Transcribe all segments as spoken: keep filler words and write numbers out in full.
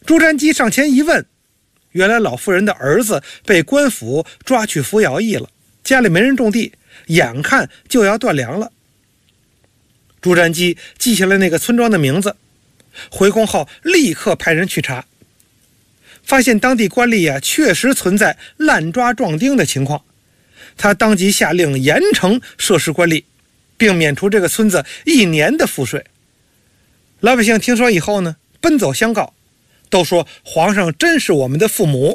朱瞻基上前一问，原来老妇人的儿子被官府抓去服徭役了，家里没人种地，眼看就要断粮了。朱瞻基记下了那个村庄的名字，回宫后立刻派人去查，发现当地官吏啊确实存在滥抓壮丁的情况，他当即下令严惩涉事官吏，并免除这个村子一年的赋税。老百姓听说以后呢，奔走相告，都说皇上真是我们的父母。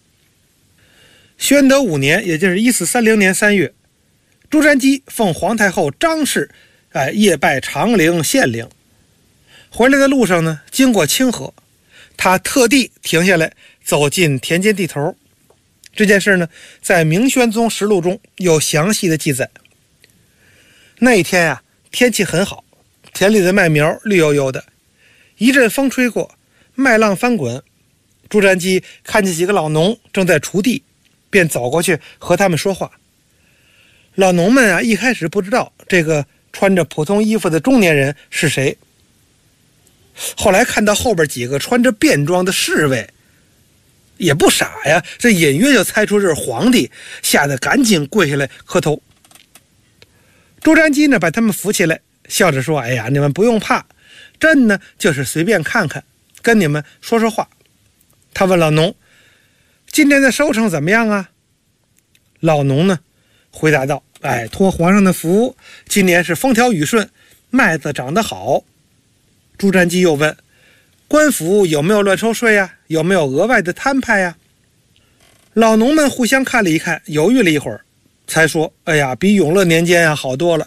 宣德五年，也就是一四三零年三月，朱瞻基奉皇太后张氏哎夜拜长陵县令。回来的路上呢，经过清河，他特地停下来走进田间地头。这件事呢，在《明宣宗实录》中有详细的记载。那一天啊，天气很好，田里的麦苗绿油油的，一阵风吹过，麦浪翻滚。朱瞻基看见几个老农正在锄地，便走过去和他们说话。老农们啊，一开始不知道这个穿着普通衣服的中年人是谁，后来看到后边几个穿着便装的侍卫，也不傻呀，这隐约就猜出这是皇帝，吓得赶紧跪下来磕头。朱瞻基呢，把他们扶起来，笑着说：“哎呀，你们不用怕，朕呢就是随便看看，跟你们说说话。”他问老农：“今年的收成怎么样啊？”老农呢回答道：“哎，托皇上的福，今年是风调雨顺，麦子长得好。”朱瞻基又问：“官府有没有乱收税呀？有没有额外的摊派呀？”老农们互相看了一看，犹豫了一会儿，才说：“哎呀，比永乐年间啊好多了。